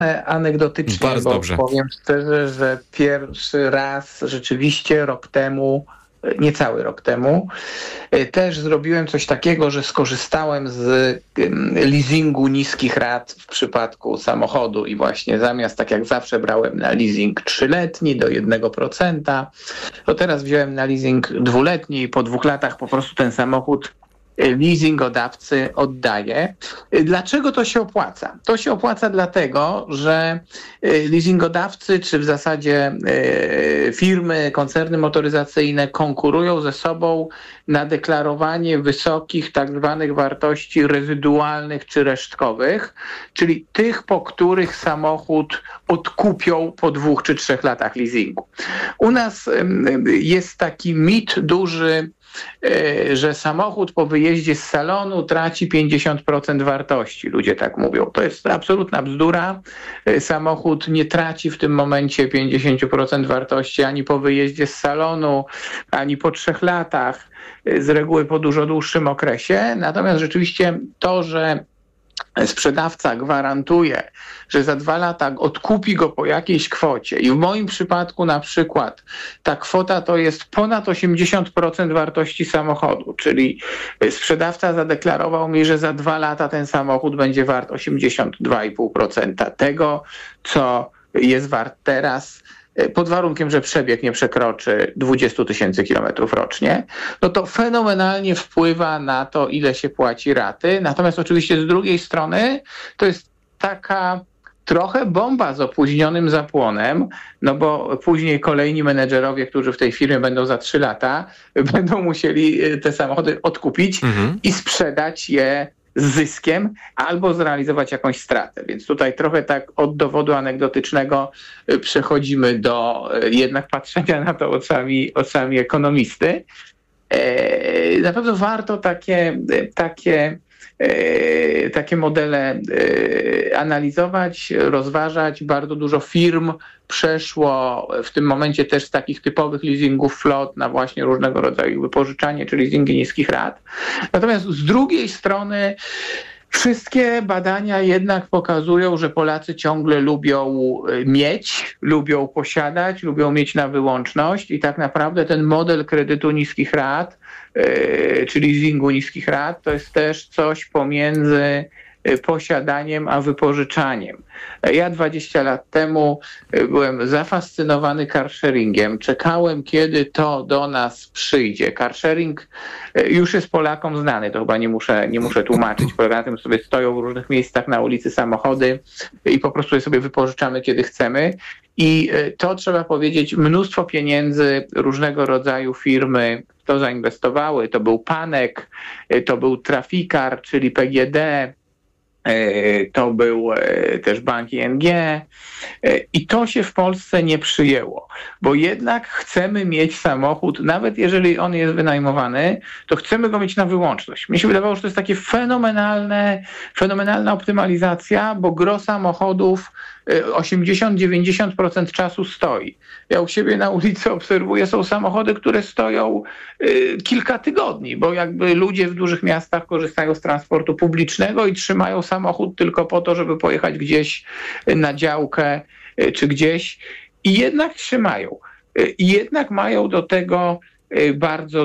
anegdotycznie, Bardzo bo dobrze. powiem szczerze, że pierwszy raz rzeczywiście rok temu, niecały rok temu, też zrobiłem coś takiego, że skorzystałem z leasingu niskich rat w przypadku samochodu i właśnie zamiast, tak jak zawsze, brałem na leasing 3-letni do 1%, to teraz wziąłem na leasing 2-letni i po 2 latach po prostu ten samochód leasingodawcy oddaje. Dlaczego to się opłaca? To się opłaca dlatego, że leasingodawcy, czy w zasadzie firmy, koncerny motoryzacyjne konkurują ze sobą na deklarowanie wysokich tak zwanych wartości rezydualnych czy resztkowych, czyli tych, po których samochód odkupią po 2 czy 3 latach leasingu. U nas jest taki mit duży, że samochód po wyjeździe z salonu traci 50% wartości. Ludzie tak mówią. To jest absolutna bzdura. Samochód nie traci w tym momencie 50% wartości ani po wyjeździe z salonu, ani po 3 latach. Z reguły po dużo dłuższym okresie. Natomiast rzeczywiście to, że sprzedawca gwarantuje, że za 2 lata odkupi go po jakiejś kwocie i w moim przypadku na przykład ta kwota to jest ponad 80% wartości samochodu, czyli sprzedawca zadeklarował mi, że za 2 lata ten samochód będzie wart 82,5% tego, co jest wart teraz, pod warunkiem, że przebieg nie przekroczy 20 000 kilometrów rocznie, no to fenomenalnie wpływa na to, ile się płaci raty. Natomiast oczywiście z drugiej strony to jest taka trochę bomba z opóźnionym zapłonem, no bo później kolejni menedżerowie, którzy w tej firmie będą za 3 lata, będą musieli te samochody odkupić i sprzedać je z zyskiem albo zrealizować jakąś stratę. Więc tutaj trochę tak od dowodu anegdotycznego przechodzimy do jednak patrzenia na to oczami ekonomisty. Na pewno warto takie modele analizować, rozważać. Bardzo dużo firm przeszło w tym momencie też z takich typowych leasingów flot na właśnie różnego rodzaju wypożyczanie, czy leasingi niskich rat. Natomiast z drugiej strony wszystkie badania jednak pokazują, że Polacy ciągle lubią mieć, lubią posiadać, lubią mieć na wyłączność i tak naprawdę ten model kredytu niskich rat, czy leasingu niskich rat, to jest też coś pomiędzy posiadaniem a wypożyczaniem. Ja 20 lat temu byłem zafascynowany carsharingiem. Czekałem, kiedy to do nas przyjdzie. Carsharing już jest Polakom znany, to chyba nie muszę tłumaczyć. Polega na tym, że sobie stoją w różnych miejscach na ulicy samochody i po prostu je sobie wypożyczamy, kiedy chcemy. I to trzeba powiedzieć, mnóstwo pieniędzy różnego rodzaju firmy w to zainwestowały. To był Panek, to był Trafikar, czyli PGD, to był też bank ING i to się w Polsce nie przyjęło, bo jednak chcemy mieć samochód, nawet jeżeli on jest wynajmowany, to chcemy go mieć na wyłączność. Mnie się wydawało, że to jest takie fenomenalna optymalizacja, bo gros samochodów 80-90% czasu stoi. Ja u siebie na ulicy obserwuję, są samochody, które stoją kilka tygodni, bo jakby ludzie w dużych miastach korzystają z transportu publicznego i trzymają samochód tylko po to, żeby pojechać gdzieś na działkę czy gdzieś i jednak trzymają. I jednak mają do tego bardzo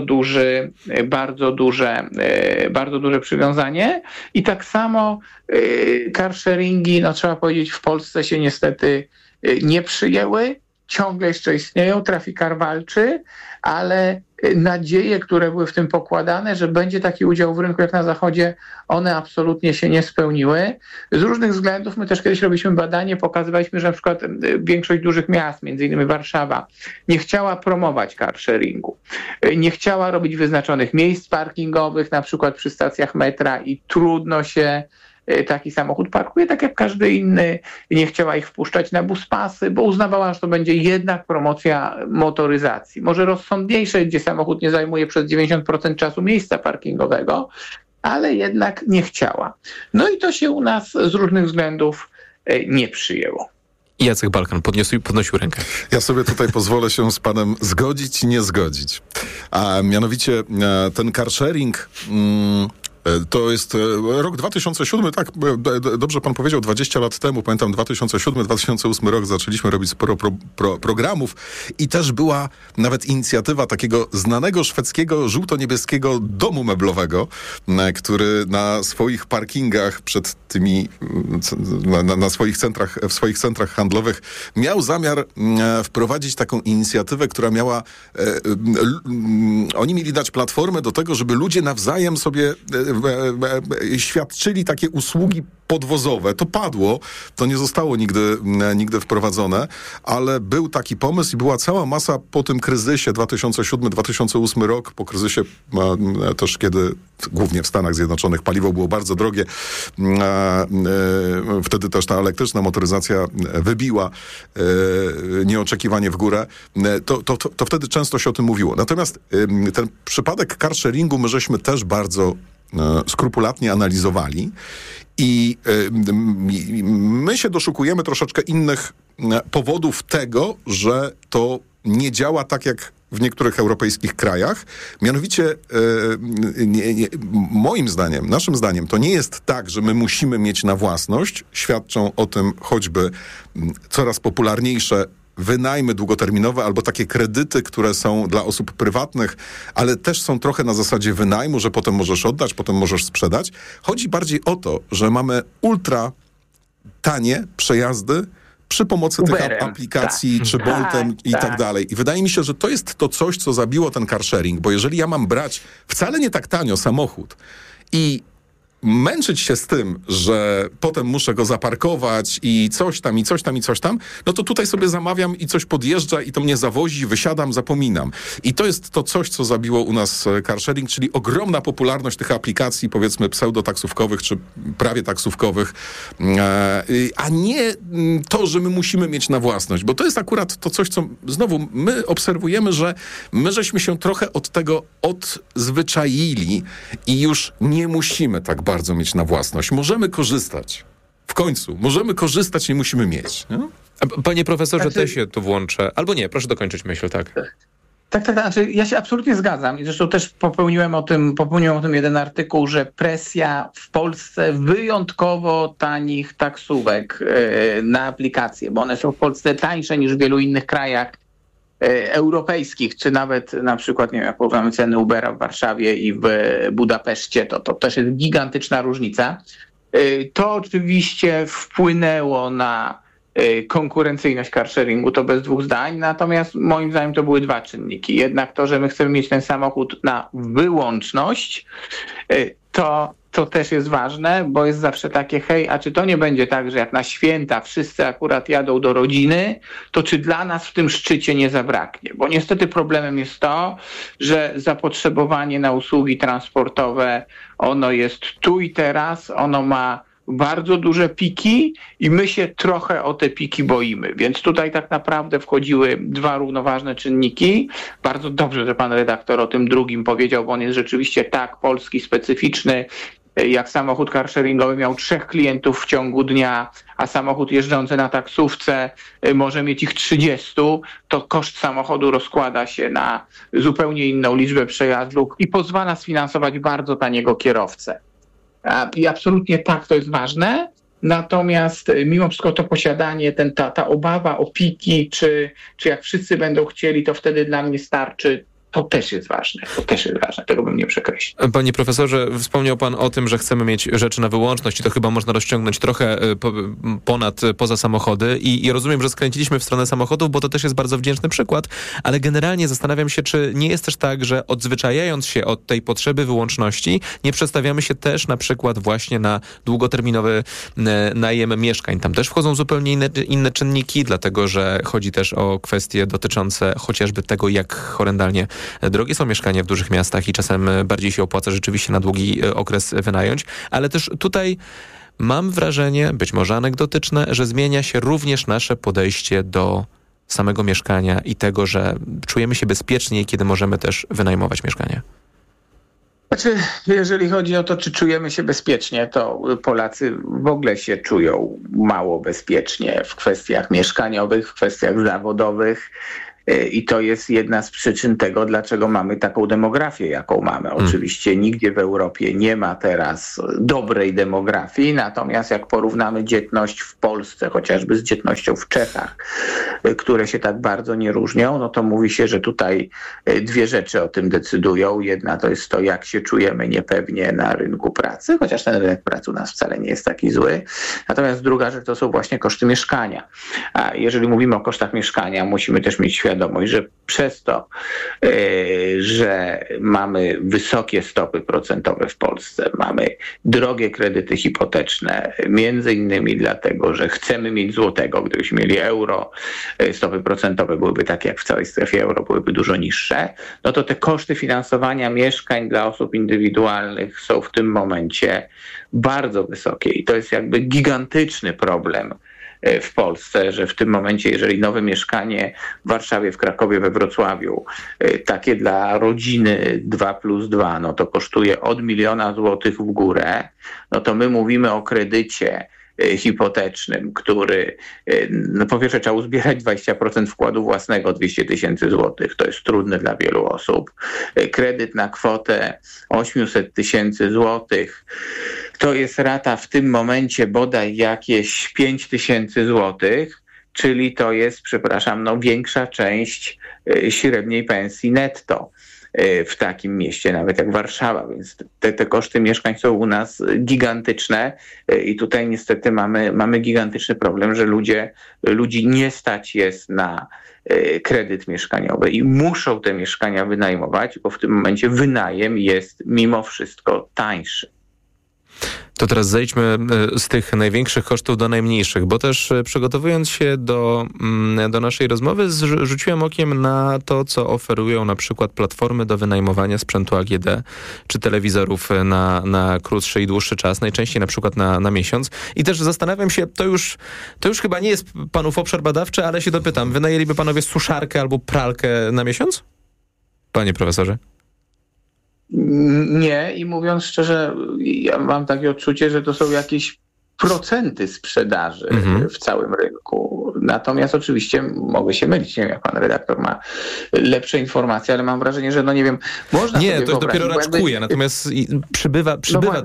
duże przywiązanie i tak samo carsharingi, no trzeba powiedzieć, w Polsce się niestety nie przyjęły, ciągle jeszcze istnieją, Trafikar walczy, ale nadzieje, które były w tym pokładane, że będzie taki udział w rynku jak na Zachodzie, one absolutnie się nie spełniły. Z różnych względów, my też kiedyś robiliśmy badanie, pokazywaliśmy, że na przykład większość dużych miast, między innymi Warszawa, nie chciała promować carsharingu. Nie chciała robić wyznaczonych miejsc parkingowych, na przykład przy stacjach metra i trudno się taki samochód parkuje, tak jak każdy inny. Nie chciała ich wpuszczać na buspasy, bo uznawała, że to będzie jednak promocja motoryzacji. Może rozsądniejsze, gdzie samochód nie zajmuje przez 90% czasu miejsca parkingowego, ale jednak nie chciała. No i to się u nas z różnych względów nie przyjęło. Jacek Balkan podnosił rękę. Ja sobie tutaj pozwolę się z panem zgodzić i nie zgodzić. A mianowicie ten carsharing To jest rok 2007, tak, dobrze pan powiedział, 20 lat temu, pamiętam 2007-2008 rok, zaczęliśmy robić sporo programów i też była nawet inicjatywa takiego znanego szwedzkiego żółto-niebieskiego domu meblowego, który na swoich parkingach przed tymi, w swoich centrach handlowych miał zamiar wprowadzić taką inicjatywę, która miała, oni mieli dać platformę do tego, żeby ludzie nawzajem sobie świadczyli takie usługi podwozowe. To padło, to nie zostało nigdy wprowadzone, ale był taki pomysł i była cała masa po tym kryzysie 2007-2008 rok, po kryzysie też, kiedy głównie w Stanach Zjednoczonych paliwo było bardzo drogie, wtedy też ta elektryczna motoryzacja wybiła nieoczekiwanie w górę, to wtedy często się o tym mówiło. Natomiast ten przypadek car sharingu my żeśmy też bardzo skrupulatnie analizowali i my się doszukujemy troszeczkę innych powodów tego, że to nie działa tak jak w niektórych europejskich krajach. Mianowicie moim zdaniem, naszym zdaniem, to nie jest tak, że my musimy mieć na własność. Świadczą o tym choćby coraz popularniejsze wynajmy długoterminowe albo takie kredyty, które są dla osób prywatnych, ale też są trochę na zasadzie wynajmu, że potem możesz oddać, potem możesz sprzedać. Chodzi bardziej o to, że mamy ultra tanie przejazdy przy pomocy Uberem, tych aplikacji, czy Boltem i tak dalej. I wydaje mi się, że to jest to coś, co zabiło ten car sharing, bo jeżeli ja mam brać wcale nie tak tanio samochód i męczyć się z tym, że potem muszę go zaparkować i coś tam, no to tutaj sobie zamawiam i coś podjeżdża i to mnie zawozi, wysiadam, zapominam. I to jest to coś, co zabiło u nas car sharing, czyli ogromna popularność tych aplikacji, powiedzmy pseudotaksówkowych czy prawie taksówkowych, a nie to, że my musimy mieć na własność, bo to jest akurat to coś, co znowu my obserwujemy, że my żeśmy się trochę od tego odzwyczaili i już nie musimy tak bardzo mieć na własność. Możemy korzystać. W końcu. Możemy korzystać, nie musimy mieć. Nie? Panie profesorze, też się tu włączę. Albo nie, proszę dokończyć myśl, tak. Tak. Znaczy, ja się absolutnie zgadzam i zresztą też popełniłem o tym jeden artykuł, że presja w Polsce wyjątkowo tanich taksówek na aplikacje, bo one są w Polsce tańsze niż w wielu innych krajach europejskich, czy nawet na przykład, nie wiem, jak porównamy ceny Ubera w Warszawie i w Budapeszcie, to też jest gigantyczna różnica. To oczywiście wpłynęło na konkurencyjność car sharingu, to bez dwóch zdań, natomiast moim zdaniem to były dwa czynniki. Jednak to, że my chcemy mieć ten samochód na wyłączność, to też jest ważne, bo jest zawsze takie, hej, a czy to nie będzie tak, że jak na święta wszyscy akurat jadą do rodziny, to czy dla nas w tym szczycie nie zabraknie? Bo niestety problemem jest to, że zapotrzebowanie na usługi transportowe, ono jest tu i teraz, ono ma bardzo duże piki i my się trochę o te piki boimy. Więc tutaj tak naprawdę wchodziły dwa równoważne czynniki. Bardzo dobrze, że pan redaktor o tym drugim powiedział, bo on jest rzeczywiście tak polski, specyficzny. Jak samochód carsharingowy miał 3 klientów w ciągu dnia, a samochód jeżdżący na taksówce może mieć ich 30, to koszt samochodu rozkłada się na zupełnie inną liczbę przejazdów i pozwala sfinansować bardzo taniego kierowcę. I absolutnie tak, to jest ważne. Natomiast mimo wszystko to posiadanie, ta obawa o piki, czy jak wszyscy będą chcieli, to wtedy dla mnie starczy. To też jest ważne. Tego bym nie przekreślił. Panie profesorze, wspomniał pan o tym, że chcemy mieć rzeczy na wyłączność i to chyba można rozciągnąć trochę poza samochody i rozumiem, że skręciliśmy w stronę samochodów, bo to też jest bardzo wdzięczny przykład, ale generalnie zastanawiam się, czy nie jest też tak, że odzwyczajając się od tej potrzeby wyłączności, nie przestawiamy się też na przykład właśnie na długoterminowy najem mieszkań. Tam też wchodzą zupełnie inne czynniki, dlatego że chodzi też o kwestie dotyczące chociażby tego, jak horrendalnie drogie są mieszkania w dużych miastach i czasem bardziej się opłaca rzeczywiście na długi okres wynająć, ale też tutaj mam wrażenie, być może anegdotyczne, że zmienia się również nasze podejście do samego mieszkania i tego, że czujemy się bezpieczniej, kiedy możemy też wynajmować mieszkanie. Znaczy, jeżeli chodzi o to, czy czujemy się bezpiecznie, to Polacy w ogóle się czują mało bezpiecznie w kwestiach mieszkaniowych, w kwestiach zawodowych. I to jest jedna z przyczyn tego, dlaczego mamy taką demografię, jaką mamy. Oczywiście nigdzie w Europie nie ma teraz dobrej demografii, natomiast jak porównamy dzietność w Polsce, chociażby z dzietnością w Czechach, które się tak bardzo nie różnią, no to mówi się, że tutaj dwie rzeczy o tym decydują. Jedna to jest to, jak się czujemy niepewnie na rynku pracy, chociaż ten rynek pracy u nas wcale nie jest taki zły. Natomiast druga rzecz to są właśnie koszty mieszkania. A jeżeli mówimy o kosztach mieszkania, musimy też mieć świadomość, że przez to, że mamy wysokie stopy procentowe w Polsce, mamy drogie kredyty hipoteczne, między innymi dlatego, że chcemy mieć złotego. Gdybyśmy mieli euro, stopy procentowe byłyby takie jak w całej strefie euro, byłyby dużo niższe, no to te koszty finansowania mieszkań dla osób indywidualnych są w tym momencie bardzo wysokie i to jest jakby gigantyczny problem w Polsce, że w tym momencie, jeżeli nowe mieszkanie w Warszawie, w Krakowie, we Wrocławiu, takie dla rodziny 2+2, no to kosztuje od 1 000 000 złotych w górę, no to my mówimy o kredycie hipotecznym, który po pierwsze trzeba uzbierać 20% wkładu własnego, 200 000 złotych. To jest trudne dla wielu osób. Kredyt na kwotę 800 000 złotych. To jest rata w tym momencie bodaj jakieś 5 000 złotych, czyli to jest, większa część średniej pensji netto w takim mieście, nawet jak Warszawa, więc te koszty mieszkań są u nas gigantyczne i tutaj niestety mamy gigantyczny problem, że ludzi nie stać jest na kredyt mieszkaniowy i muszą te mieszkania wynajmować, bo w tym momencie wynajem jest mimo wszystko tańszy. To teraz zejdźmy z tych największych kosztów do najmniejszych, bo też przygotowując się do naszej rozmowy rzuciłem okiem na to, co oferują na przykład platformy do wynajmowania sprzętu AGD czy telewizorów na krótszy i dłuższy czas, najczęściej na przykład na miesiąc. I też zastanawiam się, to już chyba nie jest panów obszar badawczy, ale się dopytam, wynajęliby panowie suszarkę albo pralkę na miesiąc? Panie profesorze? Nie i mówiąc szczerze, ja mam takie odczucie, że to są jakieś procenty sprzedaży w całym rynku. Natomiast oczywiście mogę się mylić, nie wiem, jak pan redaktor ma lepsze informacje, ale mam wrażenie, że nie wiem, można nie, sobie to dopiero raczkuje, natomiast przybywa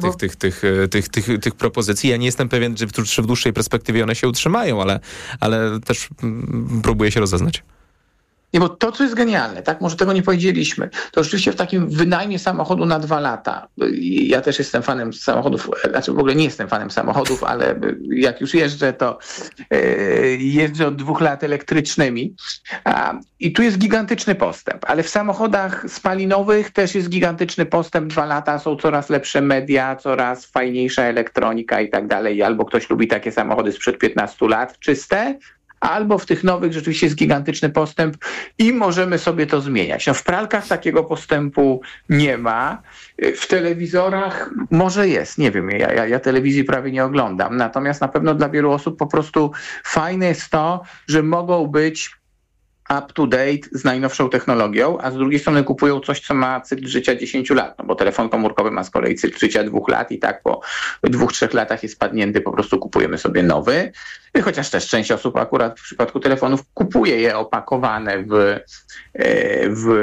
tych propozycji. Ja nie jestem pewien, czy w dłuższej perspektywie one się utrzymają, ale też próbuję się rozeznać. Nie, bo to, co jest genialne, tak, może tego nie powiedzieliśmy, to rzeczywiście w takim wynajmie samochodu na 2 lata, ja też jestem fanem samochodów, znaczy w ogóle nie jestem fanem samochodów, ale jak już jeżdżę, to jeżdżę od 2 lat elektrycznymi i tu jest gigantyczny postęp, ale w samochodach spalinowych też jest gigantyczny postęp, 2 lata, są coraz lepsze media, coraz fajniejsza elektronika i tak dalej, albo ktoś lubi takie samochody sprzed 15 lat, czyste, albo w tych nowych rzeczywiście jest gigantyczny postęp i możemy sobie to zmieniać. No w pralkach takiego postępu nie ma. W telewizorach może jest. Nie wiem, ja telewizji prawie nie oglądam. Natomiast na pewno dla wielu osób po prostu fajne jest to, że mogą być up to date z najnowszą technologią, a z drugiej strony kupują coś, co ma cykl życia 10 lat, no bo telefon komórkowy ma z kolei cykl życia 2 lat i tak po 2-3 latach jest padnięty, po prostu kupujemy sobie nowy. Chociaż też część osób akurat w przypadku telefonów kupuje je opakowane w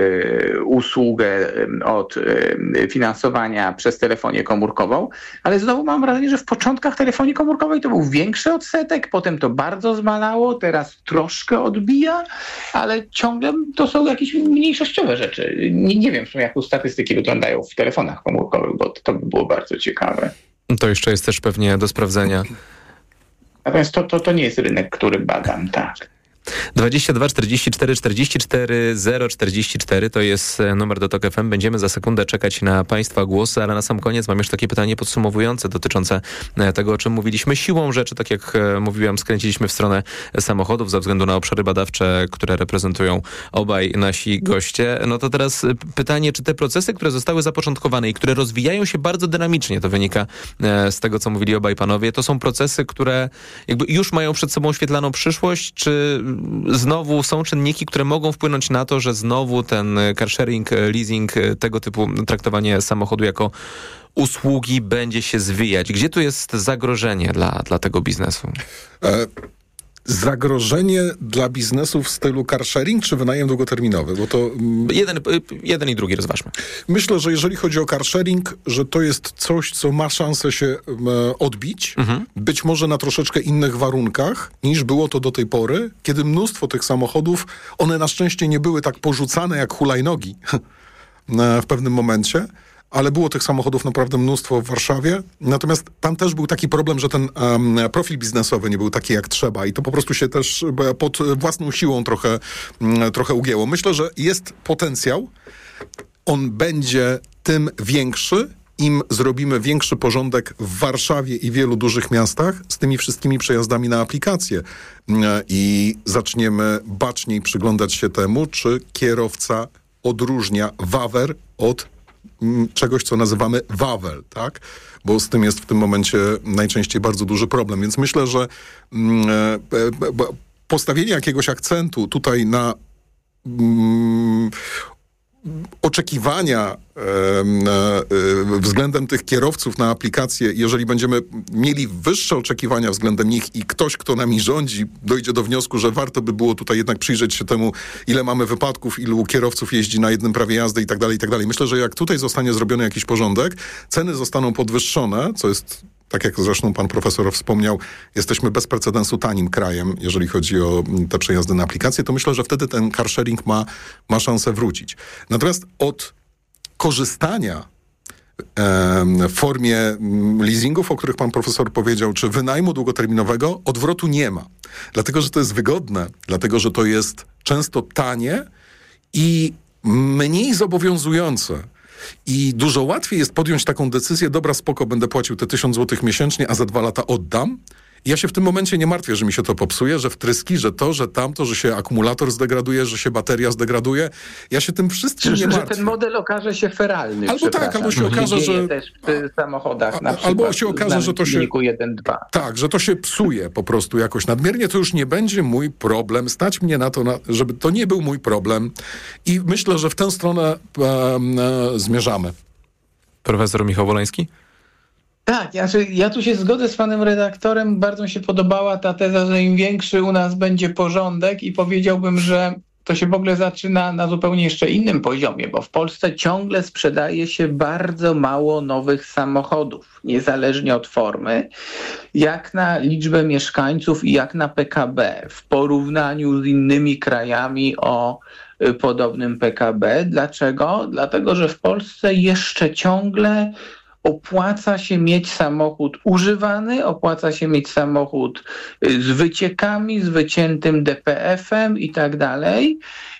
usługę od finansowania przez telefonię komórkową, ale znowu mam wrażenie, że w początkach telefonii komórkowej to był większy odsetek, potem to bardzo zmalało, teraz troszkę odbija, ale ciągle to są jakieś mniejszościowe rzeczy. Nie wiem, jak tu statystyki wyglądają w telefonach komórkowych, bo to by było bardzo ciekawe. To jeszcze jest też pewnie do sprawdzenia. Natomiast to nie jest rynek, który badam, tak. 22 44 44 044 to jest numer do TOK FM. Będziemy za sekundę czekać na Państwa głosy, ale na sam koniec mam jeszcze takie pytanie podsumowujące dotyczące tego, o czym mówiliśmy. Siłą rzeczy, tak jak mówiłem, skręciliśmy w stronę samochodów ze względu na obszary badawcze, które reprezentują obaj nasi goście. No to teraz pytanie, czy te procesy, które zostały zapoczątkowane i które rozwijają się bardzo dynamicznie, to wynika z tego, co mówili obaj panowie, to są procesy, które jakby już mają przed sobą świetlaną przyszłość, czy znowu są czynniki, które mogą wpłynąć na to, że znowu ten carsharing, leasing, tego typu traktowanie samochodu jako usługi będzie się zwijać? Gdzie tu jest zagrożenie dla tego biznesu? zagrożenie dla biznesu w stylu car sharing, czy wynajem długoterminowy? Bo to jeden i drugi rozważmy. Myślę, że jeżeli chodzi o car sharing, że to jest coś, co ma szansę się odbić, być może na troszeczkę innych warunkach, niż było to do tej pory, kiedy mnóstwo tych samochodów, one na szczęście nie były tak porzucane jak hulajnogi w pewnym momencie, ale było tych samochodów naprawdę mnóstwo w Warszawie. Natomiast tam też był taki problem, że ten profil biznesowy nie był taki jak trzeba i to po prostu się też pod własną siłą trochę ugięło. Myślę, że jest potencjał. On będzie tym większy, im zrobimy większy porządek w Warszawie i wielu dużych miastach z tymi wszystkimi przejazdami na aplikację i zaczniemy baczniej przyglądać się temu, czy kierowca odróżnia wawer od czegoś, co nazywamy wawel, tak? Bo z tym jest w tym momencie najczęściej bardzo duży problem. Więc myślę, że postawienie jakiegoś akcentu tutaj na oczekiwania względem tych kierowców na aplikację, jeżeli będziemy mieli wyższe oczekiwania względem nich i ktoś, kto nami rządzi, dojdzie do wniosku, że warto by było tutaj jednak przyjrzeć się temu, ile mamy wypadków, ilu kierowców jeździ na jednym prawie jazdy i tak dalej, i tak dalej. Myślę, że jak tutaj zostanie zrobiony jakiś porządek, ceny zostaną podwyższone, co jest, tak jak zresztą pan profesor wspomniał, jesteśmy bez precedensu tanim krajem, jeżeli chodzi o te przejazdy na aplikację, to myślę, że wtedy ten car sharing ma szansę wrócić. Natomiast od korzystania w formie leasingów, o których pan profesor powiedział, czy wynajmu długoterminowego, odwrotu nie ma. Dlatego, że to jest wygodne, dlatego, że to jest często tanie i mniej zobowiązujące. I dużo łatwiej jest podjąć taką decyzję, dobra, spoko, będę płacił te 1000 zł miesięcznie, a za 2 lata oddam. I ja się w tym momencie nie martwię, że mi się to popsuje, że wtryski, że to, że tamto, że się akumulator zdegraduje, że się bateria zdegraduje. Ja się tym wszystkim nie martwię. Że ten model okaże się feralny. Albo tak, albo się okaże, że... też w samochodach na przykład. Albo się okaże, że to się... 1.2. Tak, że to się psuje po prostu jakoś nadmiernie. To już nie będzie mój problem. Stać mnie na to, żeby to nie był mój problem. I myślę, że w tę stronę zmierzamy. Profesor Michał Wolański? Tak, ja tu się zgodzę z panem redaktorem. Bardzo mi się podobała ta teza, że im większy u nas będzie porządek i powiedziałbym, że to się w ogóle zaczyna na zupełnie jeszcze innym poziomie, bo w Polsce ciągle sprzedaje się bardzo mało nowych samochodów, niezależnie od formy, jak na liczbę mieszkańców i jak na PKB w porównaniu z innymi krajami o podobnym PKB. Dlaczego? Dlatego, że w Polsce jeszcze ciągle opłaca się mieć samochód używany, opłaca się mieć samochód z wyciekami, z wyciętym DPF-em i tak dalej.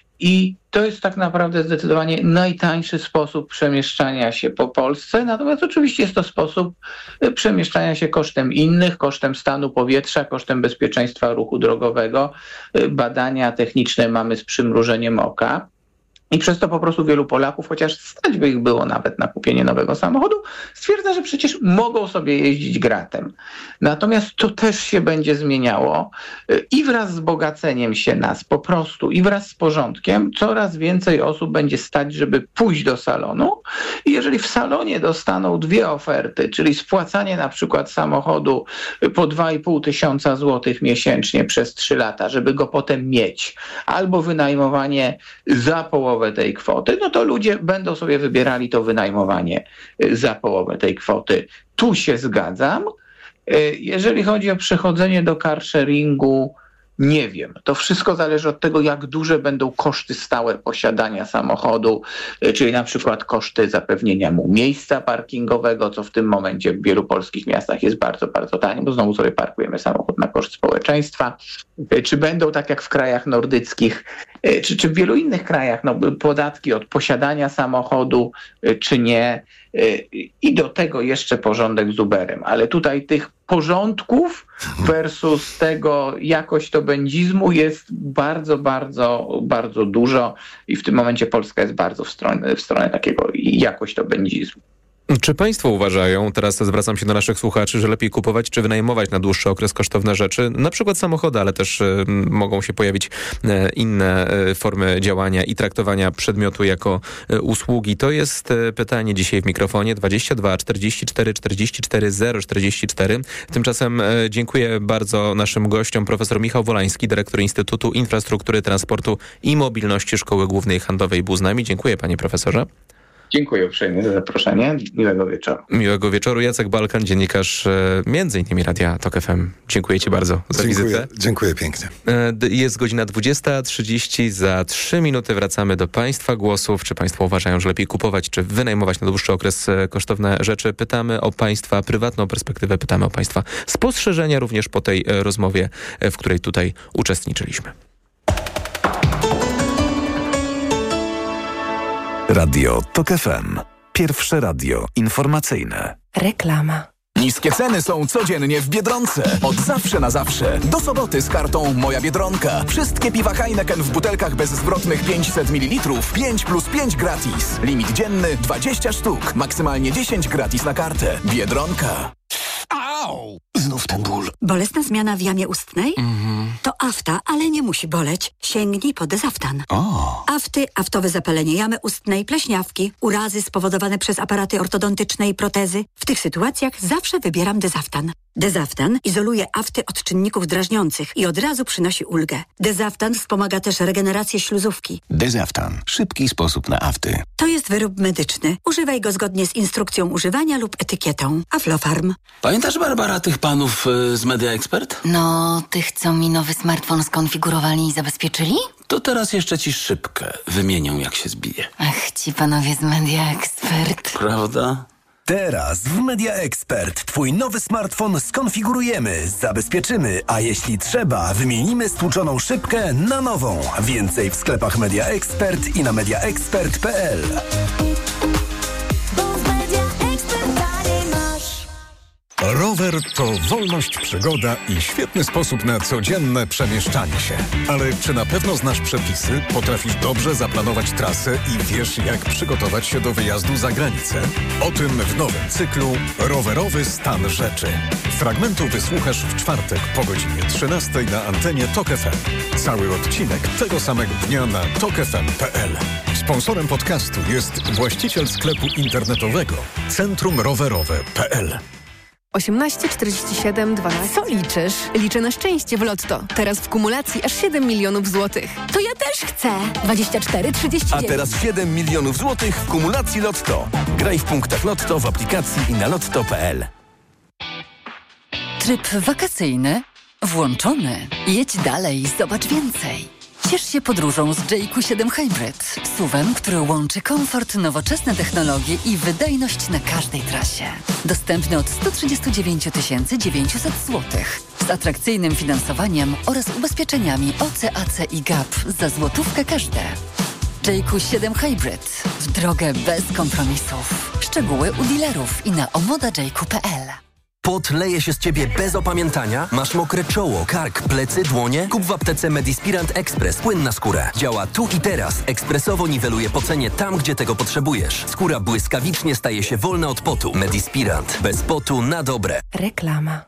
I to jest tak naprawdę zdecydowanie najtańszy sposób przemieszczania się po Polsce. Natomiast oczywiście jest to sposób przemieszczania się kosztem innych, kosztem stanu powietrza, kosztem bezpieczeństwa ruchu drogowego. Badania techniczne mamy z przymrużeniem oka. I przez to po prostu wielu Polaków, chociaż stać by ich było nawet na kupienie nowego samochodu, stwierdza, że przecież mogą sobie jeździć gratem. Natomiast to też się będzie zmieniało i wraz z bogaceniem się nas po prostu, i wraz z porządkiem coraz więcej osób będzie stać, żeby pójść do salonu i jeżeli w salonie dostaną 2 oferty, czyli spłacanie na przykład samochodu po 2500 zł miesięcznie przez 3 lata, żeby go potem mieć, albo wynajmowanie za połowę tej kwoty, no to ludzie będą sobie wybierali to wynajmowanie za połowę tej kwoty. Tu się zgadzam. Jeżeli chodzi o przechodzenie do car sharingu, nie wiem. To wszystko zależy od tego, jak duże będą koszty stałe posiadania samochodu, czyli na przykład koszty zapewnienia mu miejsca parkingowego, co w tym momencie w wielu polskich miastach jest bardzo, bardzo tanie, bo znowu sobie parkujemy samochód na koszt społeczeństwa. Czy będą tak jak w krajach nordyckich, czy w wielu innych krajach, podatki od posiadania samochodu, czy nie. I do tego jeszcze porządek z Uberem. Ale tutaj tych porządków versus tego jakość-to-będzizmu jest bardzo, bardzo, bardzo dużo i w tym momencie Polska jest bardzo w stronę takiego jakość-to-będzizmu. Czy państwo uważają, teraz zwracam się do naszych słuchaczy, że lepiej kupować czy wynajmować na dłuższy okres kosztowne rzeczy, na przykład samochody, ale też mogą się pojawić inne formy działania i traktowania przedmiotu jako usługi? To jest pytanie dzisiaj w mikrofonie 22 44 44 044. Tymczasem dziękuję bardzo naszym gościom. Profesor Michał Wolański, dyrektor Instytutu Infrastruktury, Transportu i Mobilności Szkoły Głównej Handlowej BU z nami. Dziękuję, panie profesorze. Dziękuję uprzejmie za zaproszenie. Miłego wieczoru. Miłego wieczoru. Jacek Balkan, dziennikarz m.in. Radia Tok FM. Dziękuję ci bardzo za wizytę. Dziękuję pięknie. Jest godzina 20:30. Za 3 minuty wracamy do państwa głosów. Czy państwo uważają, że lepiej kupować czy wynajmować na dłuższy okres kosztowne rzeczy? Pytamy o państwa prywatną perspektywę, pytamy o państwa spostrzeżenia również po tej rozmowie, w której tutaj uczestniczyliśmy. Radio Tok FM. Pierwsze radio informacyjne. Reklama. Niskie ceny są codziennie w Biedronce. Od zawsze na zawsze. Do soboty z kartą Moja Biedronka. Wszystkie piwa Heineken w butelkach bezzwrotnych 500 ml. 5 plus 5 gratis. Limit dzienny 20 sztuk. Maksymalnie 10 gratis na kartę. Biedronka. Au! Znów ten ból. Bolesna zmiana w jamie ustnej? To afta, ale nie musi boleć. Sięgnij po Dezaftan. Afty, aftowe zapalenie jamy ustnej, pleśniawki, urazy spowodowane przez aparaty ortodontyczne i protezy. W tych sytuacjach zawsze wybieram Dezaftan. Dezaftan izoluje afty od czynników drażniących i od razu przynosi ulgę. Dezaftan wspomaga też regenerację śluzówki. Dezaftan. Szybki sposób na afty. To jest wyrób medyczny. Używaj go zgodnie z instrukcją używania lub etykietą. Aflofarm. Pamiętasz, Barbara, tych panów z Media Expert? No, tych, co mi nowy smartfon skonfigurowali i zabezpieczyli? To teraz jeszcze ci szybkę wymienią, jak się zbije. Ach, ci panowie z Media Expert. Prawda? Teraz w Media Expert twój nowy smartfon skonfigurujemy, zabezpieczymy, a jeśli trzeba, wymienimy stłuczoną szybkę na nową. Więcej w sklepach Media Expert i na mediaexpert.pl. Rower to wolność, przygoda i świetny sposób na codzienne przemieszczanie się. Ale czy na pewno znasz przepisy, potrafisz dobrze zaplanować trasę i wiesz, jak przygotować się do wyjazdu za granicę? O tym w nowym cyklu Rowerowy stan rzeczy. Fragmentu wysłuchasz w czwartek po godzinie 13 na antenie Tok FM. Cały odcinek tego samego dnia na tokfm.pl. Sponsorem podcastu jest właściciel sklepu internetowego centrumrowerowe.pl. 18 47 12. Co liczysz? Liczę na szczęście w Lotto. Teraz w kumulacji aż 7 milionów złotych. To ja też chcę. 24 39. A teraz 7 milionów złotych w kumulacji Lotto. Graj w punktach Lotto, w aplikacji i na lotto.pl. Tryb wakacyjny włączony. Jedź dalej, zobacz więcej. Ciesz się podróżą z JQ7 Hybrid. SUV-em, który łączy komfort, nowoczesne technologie i wydajność na każdej trasie. Dostępny od 139 900 zł. Z atrakcyjnym finansowaniem oraz ubezpieczeniami OC, AC i GAP za złotówkę każde. JQ7 Hybrid. W drogę bez kompromisów. Szczegóły u dealerów i na omodajq.pl. Pot leje się z ciebie bez opamiętania? Masz mokre czoło, kark, plecy, dłonie? Kup w aptece Medispirant Express płyn na skórę. Działa tu i teraz. Ekspresowo niweluje pocenie tam, gdzie tego potrzebujesz. Skóra błyskawicznie staje się wolna od potu. Medispirant. Bez potu na dobre. Reklama.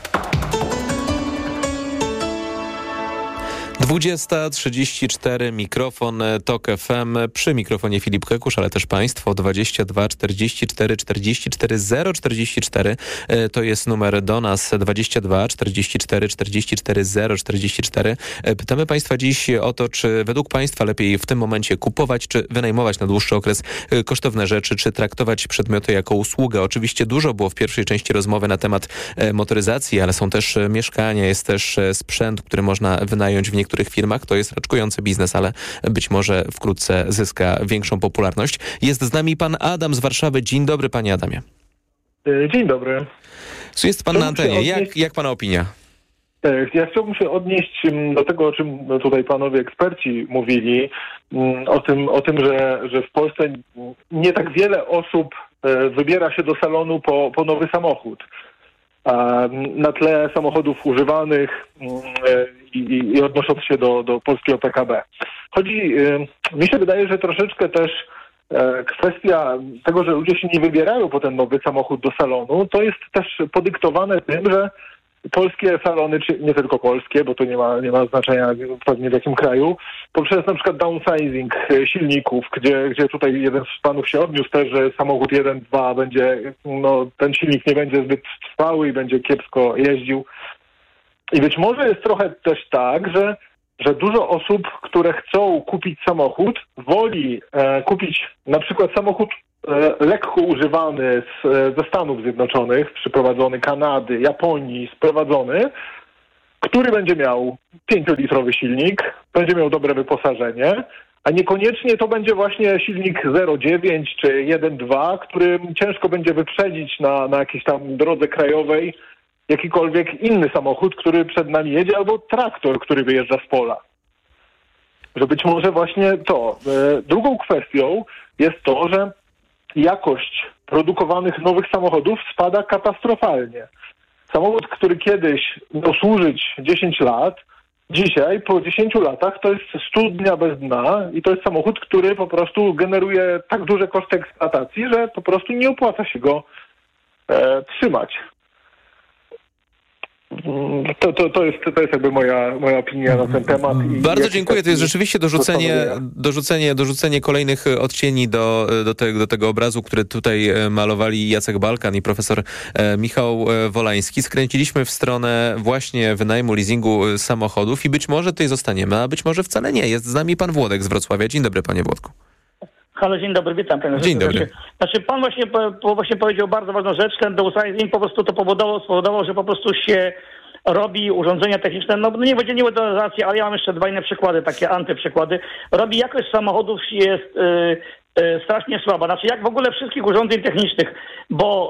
20:34, mikrofon Tok FM, przy mikrofonie Filip Kekusz, ale też państwo 22 44 44 044, to jest numer do nas 22 44 44 044. Pytamy państwa dziś o to, czy według państwa lepiej w tym momencie kupować, czy wynajmować na dłuższy okres kosztowne rzeczy, czy traktować przedmioty jako usługę. Oczywiście dużo było w pierwszej części rozmowy na temat motoryzacji, ale są też mieszkania, jest też sprzęt, który można wynająć w niektórych firmach. To jest raczkujący biznes, ale być może wkrótce zyska większą popularność. Jest z nami pan Adam z Warszawy. Dzień dobry, panie Adamie. Dzień dobry. Jest pan na antenie. Jak pana opinia? Ja chciałbym się odnieść do tego, o czym tutaj panowie eksperci mówili, o tym, że w Polsce nie tak wiele osób wybiera się do salonu po nowy samochód. Na tle samochodów używanych i odnosząc się do polskiego PKB. Mi się wydaje, że troszeczkę też kwestia tego, że ludzie się nie wybierają po ten nowy samochód do salonu, to jest też podyktowane tym, że polskie salony, czy nie tylko polskie, bo to nie ma znaczenia pewnie w jakim kraju, poprzez na przykład downsizing silników, gdzie tutaj jeden z panów się odniósł też, że samochód 1.2 będzie, ten silnik nie będzie zbyt trwały i będzie kiepsko jeździł. I być może jest trochę też tak, że dużo osób, które chcą kupić samochód, woli kupić na przykład samochód lekko używany ze Stanów Zjednoczonych, przyprowadzony Kanady, Japonii, sprowadzony, który będzie miał 5-litrowy silnik, będzie miał dobre wyposażenie, a niekoniecznie to będzie właśnie silnik 0,9 czy 1,2, który ciężko będzie wyprzedzić na jakiejś tam drodze krajowej jakikolwiek inny samochód, który przed nami jedzie, albo traktor, który wyjeżdża z pola. Że być może właśnie to. Drugą kwestią jest to, że jakość produkowanych nowych samochodów spada katastrofalnie. Samochód, który kiedyś miał służyć 10 lat, dzisiaj po 10 latach to jest studnia bez dna i to jest samochód, który po prostu generuje tak duże koszty eksploatacji, że po prostu nie opłaca się go trzymać. To jest jakby moja opinia na ten temat. Bardzo dziękuję. To jest rzeczywiście dorzucenie kolejnych odcieni do tego obrazu, który tutaj malowali Jacek Balkan i profesor Michał Wolański. Skręciliśmy w stronę właśnie wynajmu, leasingu samochodów i być może tutaj zostaniemy, a być może wcale nie. Jest z nami pan Włodek z Wrocławia. Dzień dobry, panie Włodku. Halo, dzień dobry, witam. Dzień dobry. Znaczy pan właśnie powiedział bardzo ważną rzecz, ten downsizing po prostu to spowodował, że po prostu się robi urządzenia techniczne, nie będzie modernizacji, ale ja mam jeszcze dwa inne przykłady, takie antyprzykłady. Jakość samochodów jest strasznie słaba. Znaczy jak w ogóle wszystkich urządzeń technicznych, bo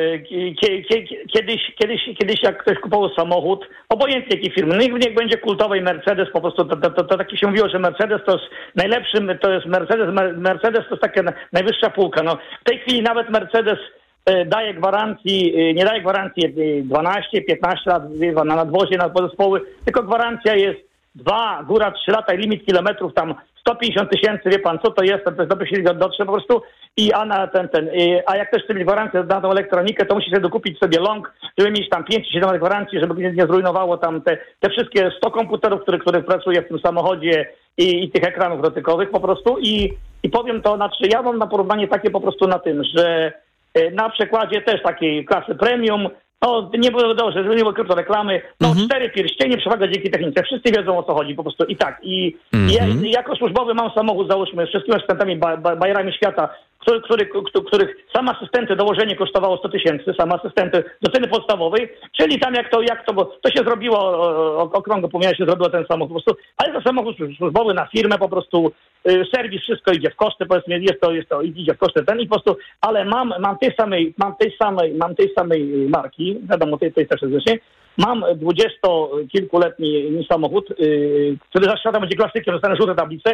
kiedyś jak ktoś kupował samochód, obojętnie jakiej firmy, niech będzie kultowej Mercedes, po prostu to tak się mówiło, że Mercedes to jest najlepszym, to jest Mercedes to jest taka najwyższa półka. W tej chwili nawet Mercedes nie daje gwarancji 12-15 lat na nadwozie, na podzespoły, tylko gwarancja jest 2, góra 3 lata i limit kilometrów tam 150 000, wie pan co to jest, to jest dobry silnik dotrze po prostu a jak też chce mieć gwarancję na tą elektronikę, to musi sobie dokupić sobie long, żeby mieć tam 5-7 lat gwarancji, żeby nie zrujnowało tam te wszystkie 100 komputerów, które pracuje w tym samochodzie i tych ekranów dotykowych po prostu i powiem to, ja mam na porównanie takie po prostu na tym, że na przykładzie też takiej klasy premium, nie było dobrze, żeby nie było kryptoreklamy, 4 pierścienie, przewaga dzięki technice. Wszyscy wiedzą, o co chodzi po prostu. I tak. Ja jako służbowy mam samochód, załóżmy, z wszystkimi asystentami, bajerami świata, których sam asystenty dołożenie kosztowało 100 000, sam asystenty do ceny podstawowej, czyli tam bo to się zrobiło, okrągło pomiar się zrobiło ten samochód po prostu, ale to samochód służbowy na firmę po prostu, serwis, wszystko idzie w koszty, powiedzmy, idzie w koszty i po prostu, ale mam tej samej marki, wiadomo, tej też zresztą, mam 20-kilkuletni samochód, który za świata będzie klasykiem, dostanę żółte tablice.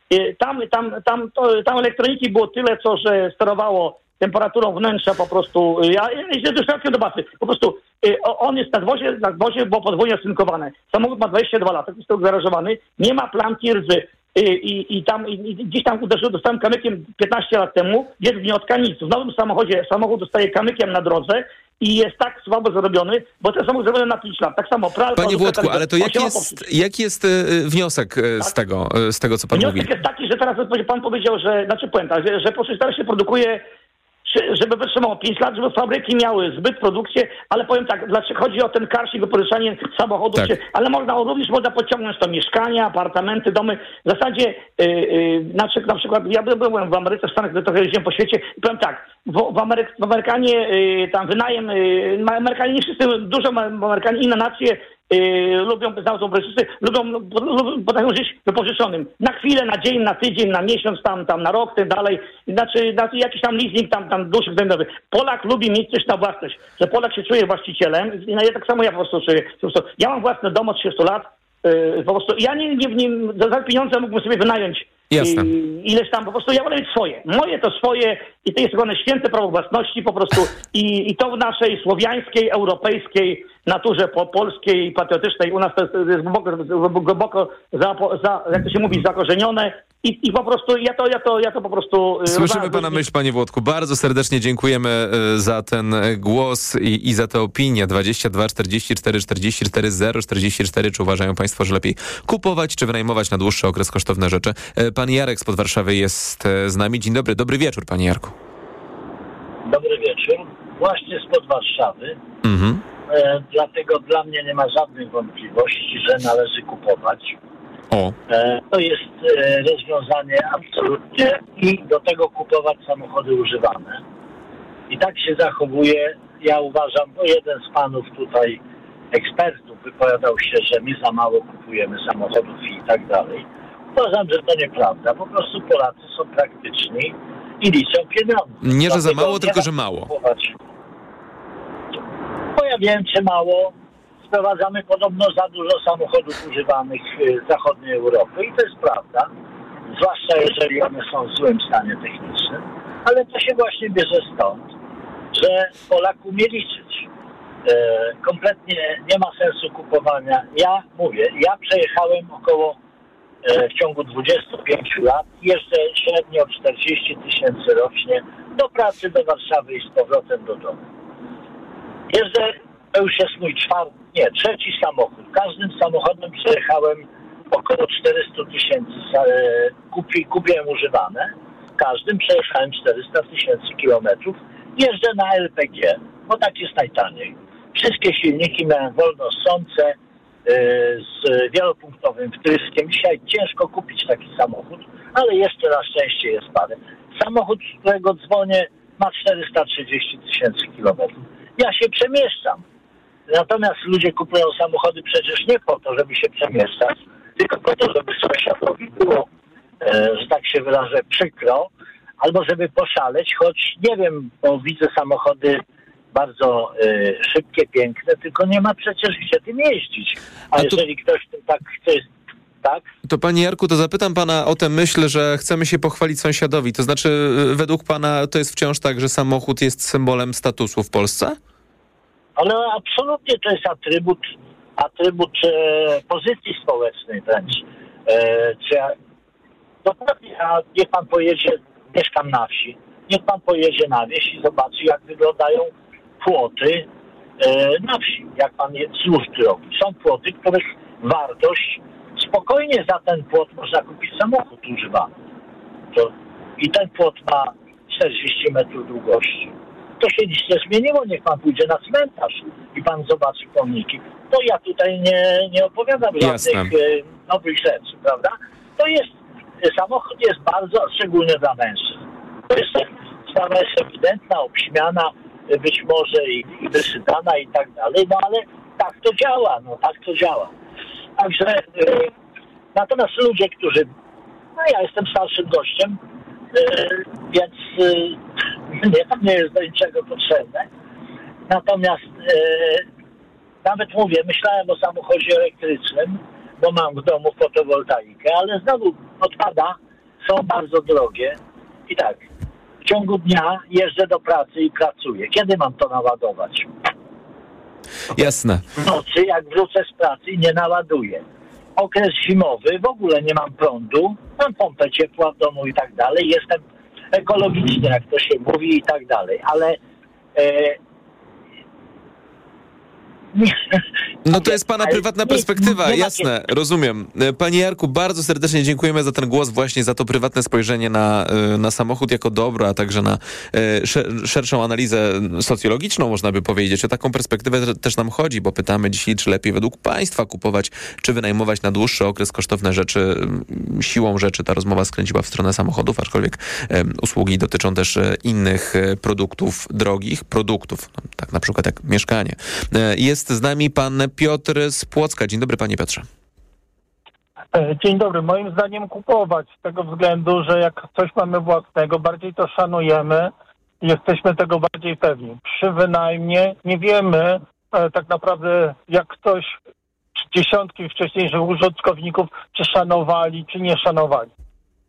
Tam elektroniki było tyle, że sterowało temperaturą wnętrza po prostu. Ja doświadczam do baty. Po prostu on jest na dwozie było podwójnie osynkowane. Samochód ma 22 lata, jest to garażowany, nie ma plamki rdzy. I gdzieś tam dostałem kamykiem 15 lat temu, jest gniotka, nic. W nowym samochodzie samochód dostaje kamykiem na drodze i jest tak słabo zrobiony, bo ten samochód zrobiony na 5 lat. Tak samo pralka... Panie Włodku, ale to jaki jest wniosek z tego, co pan mówi? Wniosek jest taki, że teraz pan powiedział, że teraz się produkuje, żeby wytrzymało 5 lat, żeby fabryki miały zbyt produkcję, ale powiem tak, dlaczego chodzi o ten carsharing, wypożyczanie samochodów, ale również można podciągnąć to mieszkania, apartamenty, domy. W zasadzie, na przykład, ja byłem w Ameryce, w Stanach, gdy trochę jeździłem po świecie i powiem tak, w Amerykanie tam wynajem, Amerykanie nie wszyscy, dużo Amerykanie, inne nacje lubią potrafią żyć wypożyczonym. Na chwilę, na dzień, na tydzień, na miesiąc, tam na rok, tak dalej. Znaczy jakiś tam leasing, tam dłuższy względowy. Polak lubi mieć coś na własność, że Polak się czuje właścicielem. I tak samo ja po prostu czuję. Ja mam własny dom od 30 lat. Po prostu ja za pieniądze mógłbym sobie wynająć Jasne. Ileś tam, po prostu ja wolę mieć swoje. Moje to swoje i to jest one święte prawo własności po prostu i to w naszej słowiańskiej, europejskiej naturze polskiej, patriotycznej u nas to jest głęboko jak to się mówi, zakorzenione i po prostu ja to po prostu... Słyszymy pana myśl, panie Włodku. Bardzo serdecznie dziękujemy za ten głos i za tę opinię. 22 44 44 0 44. Czy uważają państwo, że lepiej kupować czy wynajmować na dłuższy okres kosztowne rzeczy? Pan Jarek spod Warszawy jest z nami. Dzień dobry. Dobry wieczór, panie Jarku. Dobry wieczór. Właśnie spod Warszawy. Dlatego dla mnie nie ma żadnych wątpliwości, że należy kupować. To jest rozwiązanie absolutnie i do tego kupować samochody używane. I tak się zachowuje, ja uważam, bo jeden z panów tutaj ekspertów wypowiadał się, że my za mało kupujemy samochodów i tak dalej. Uważam, że to nieprawda. Po prostu Polacy są praktyczni i liczą pieniądze. Nie, że za mało, tylko że mało. Kupować. Bo ja wiem, czy mało. Sprowadzamy podobno za dużo samochodów używanych z zachodniej Europy i to jest prawda. Zwłaszcza jeżeli one są w złym stanie technicznym. Ale to się właśnie bierze stąd, że Polak umie liczyć. Kompletnie nie ma sensu kupowania. Ja przejechałem około w ciągu 25 lat, jeżdżę średnio 40 000 rocznie do pracy, do Warszawy i z powrotem do domu. Jeżdżę, to już jest mój trzeci samochód. Każdym samochodem przejechałem około 400 000, kupiłem używane. Każdym przejechałem 400 000 kilometrów. Jeżdżę na LPG, bo tak jest najtaniej. Wszystkie silniki miałem wolnossące, z wielopunktowym wtryskiem. Dzisiaj ciężko kupić taki samochód, ale jeszcze na szczęście jest parę. Samochód, z którego dzwonię, ma 430 000 kilometrów. Ja się przemieszczam. Natomiast ludzie kupują samochody przecież nie po to, żeby się przemieszczać, tylko po to, żeby sąsiadowi było, że tak się wyrażę, przykro, albo żeby poszaleć, choć nie wiem, bo widzę samochody bardzo szybkie, piękne, tylko nie ma przecież gdzie tym jeździć. A jeżeli ktoś tym tak chce, tak? To panie Jarku, to zapytam pana o tę myśl, że chcemy się pochwalić sąsiadowi. To znaczy, według pana to jest wciąż tak, że samochód jest symbolem statusu w Polsce? Ale absolutnie to jest atrybut pozycji społecznej wręcz. Dokładnie, a niech pan pojedzie, mieszkam na wsi, niech pan pojedzie na wieś i zobaczy, jak wyglądają płoty na wsi, jak pan służby robi. Są płoty, których wartość, spokojnie za ten płot można kupić samochód używany. I ten płot ma 40 metrów długości. To się nic nie zmieniło, niech pan pójdzie na cmentarz i pan zobaczy pomniki. To ja tutaj nie opowiadam żadnych nowych rzeczy, prawda? Samochód jest bardzo, szczególnie dla mężczyzn. To jest sprawa jest ewidentna, obśmiana, być może i wysypana i tak dalej, no ale tak to działa. Także natomiast ludzie, którzy, ja jestem starszym gościem, więc mnie to nie jest do niczego potrzebne. Natomiast nawet myślałem o samochodzie elektrycznym, bo mam w domu fotowoltaikę, ale znowu odpada są bardzo drogie i tak. W ciągu dnia jeżdżę do pracy i pracuję. Kiedy mam to naładować? Jasne. W nocy, jak wrócę z pracy i nie naładuję. Okres zimowy, w ogóle nie mam prądu, mam pompę ciepła w domu i tak dalej. Jestem ekologiczny, jak to się mówi i tak dalej, ale no to jest pana prywatna perspektywa, jasne, rozumiem. Panie Jarku, bardzo serdecznie dziękujemy za ten głos, właśnie za to prywatne spojrzenie na samochód jako dobro, a także na szerszą analizę socjologiczną, można by powiedzieć. O taką perspektywę też nam chodzi, bo pytamy dzisiaj, czy lepiej według państwa kupować, czy wynajmować na dłuższy okres kosztowne rzeczy. Siłą rzeczy ta rozmowa skręciła w stronę samochodów, aczkolwiek usługi dotyczą też innych produktów, drogich produktów, tak na przykład jak mieszkanie. Jest z nami pan Piotr z Płocka. Dzień dobry, panie Piotrze. Dzień dobry. Moim zdaniem kupować z tego względu, że jak coś mamy własnego, bardziej to szanujemy, jesteśmy tego bardziej pewni. Przy wynajmie nie wiemy tak naprawdę, jak ktoś dziesiątki wcześniejszych użytkowników czy szanowali, czy nie szanowali.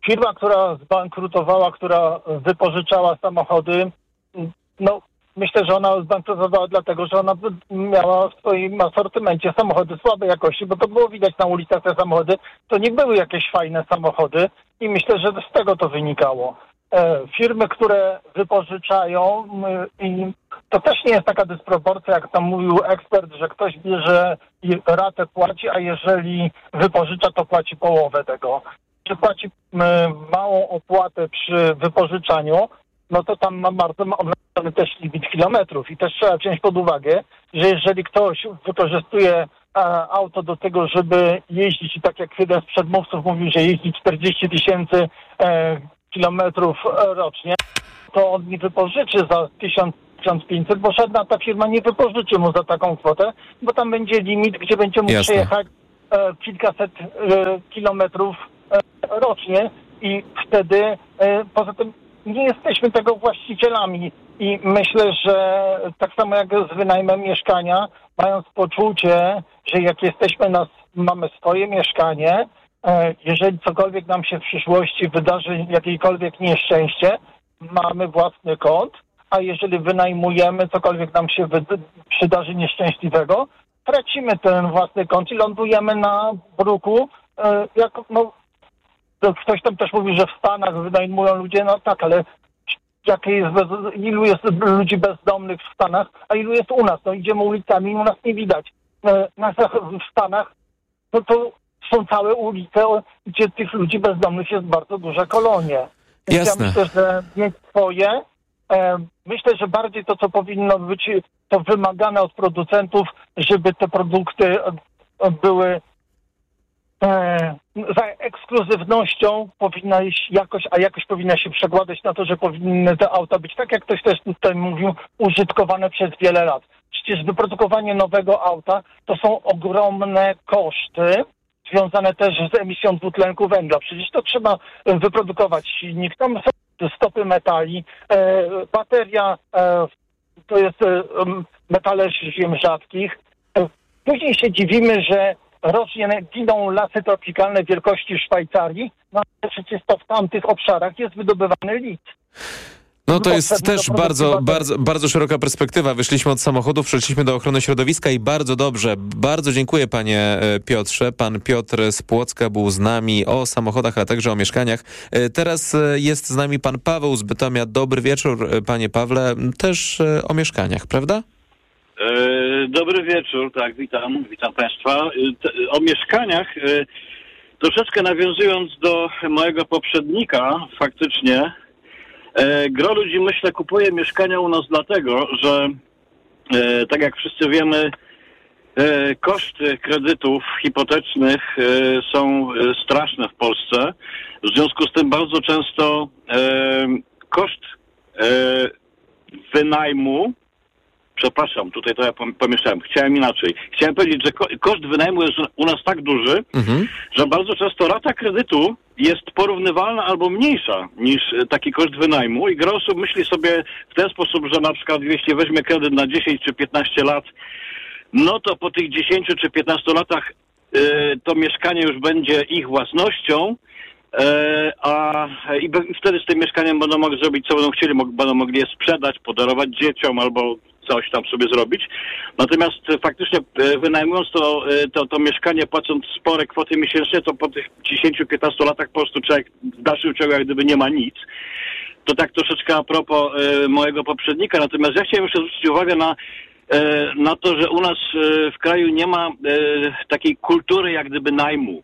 firma, która zbankrutowała, która wypożyczała samochody, no myślę, że ona zbankrutowała dlatego, że ona miała w swoim asortymencie samochody słabej jakości, bo to było widać na ulicach te samochody, to nie były jakieś fajne samochody i myślę, że z tego to wynikało. Firmy, które wypożyczają i to też nie jest taka dysproporcja, jak tam mówił ekspert, że ktoś bierze i ratę płaci, a jeżeli wypożycza, to płaci połowę tego. Czy płaci małą opłatę przy wypożyczaniu, no to tam ma bardzo ograniczony też limit kilometrów i też trzeba wziąć pod uwagę, że jeżeli ktoś wykorzystuje auto do tego, żeby jeździć i tak jak jeden z przedmówców mówił, że jeździ 40 000 kilometrów rocznie, to on nie wypożyczy za 1500, bo żadna ta firma nie wypożyczy mu za taką kwotę, bo tam będzie limit, gdzie będzie mógł przejechać kilkaset kilometrów rocznie i wtedy poza tym nie jesteśmy tego właścicielami i myślę, że tak samo jak z wynajmem mieszkania, mając poczucie, że jak mamy swoje mieszkanie, jeżeli cokolwiek nam się w przyszłości wydarzy, jakiekolwiek nieszczęście, mamy własny kąt, a jeżeli wynajmujemy, cokolwiek nam się przydarzy nieszczęśliwego, tracimy ten własny kąt i lądujemy na bruku, ktoś tam też mówi, że w Stanach wynajmują ludzie, no tak, ale ilu jest ludzi bezdomnych w Stanach, a ilu jest u nas? No idziemy ulicami i u nas nie widać. W Stanach to są całe ulice, gdzie tych ludzi bezdomnych jest bardzo duże kolonie. Jasne. Ja myślę, że mieć swoje. Myślę, że bardziej to, co powinno być, to wymagane od producentów, żeby te produkty były za ekskluzywnością powinna iść jakość, a jakość powinna się przekładać na to, że powinny te auta być, tak jak ktoś też tutaj mówił, użytkowane przez wiele lat. Przecież wyprodukowanie nowego auta to są ogromne koszty, związane też z emisją dwutlenku węgla. Przecież to trzeba wyprodukować silnik, tam są stopy metali, bateria to jest metale ziem rzadkich. Później się dziwimy, że rocznie giną lasy tropikalne wielkości Szwajcarii, no ale przecież to w tamtych obszarach jest wydobywany lit. No to jest też bardzo szeroka perspektywa. Wyszliśmy od samochodów, przeszliśmy do ochrony środowiska i bardzo dobrze. Bardzo dziękuję panie Piotrze. Pan Piotr z Płocka był z nami o samochodach, a także o mieszkaniach. Teraz jest z nami pan Paweł z Bytomia. Dobry wieczór, panie Pawle. Też o mieszkaniach, prawda? Dobry wieczór, tak, witam państwa. O mieszkaniach, troszeczkę nawiązując do mojego poprzednika, faktycznie, gro ludzi, myślę, kupuje mieszkania u nas dlatego, że tak jak wszyscy wiemy, koszty kredytów hipotecznych są straszne w Polsce. W związku z tym bardzo często koszt wynajmu, przepraszam, tutaj to ja pomieszałem. Chciałem inaczej. Chciałem powiedzieć, że koszt wynajmu jest u nas tak duży, że bardzo często rata kredytu jest porównywalna albo mniejsza niż taki koszt wynajmu i gro osób myśli sobie w ten sposób, że na przykład jeśli weźmie kredyt na 10 czy 15 lat, no to po tych 10 czy 15 latach to mieszkanie już będzie ich własnością, i wtedy z tym mieszkaniem będą mogli zrobić co będą chcieli, będą mogli je sprzedać, podarować dzieciom albo coś tam sobie zrobić. Natomiast faktycznie wynajmując to mieszkanie, płacąc spore kwoty miesięcznie, to po tych 10-15 latach po prostu człowiek w dalszym ciągu jak gdyby nie ma nic. To tak troszeczkę a propos mojego poprzednika. Natomiast ja chciałem jeszcze zwrócić uwagę na to, że u nas w kraju nie ma takiej kultury jak gdyby najmu.